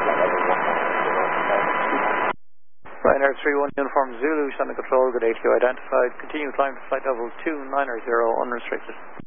Ryanair 31 Uniform Zulu, Shannon Control, good ATO identified. Continue climb to flight level 290, unrestricted.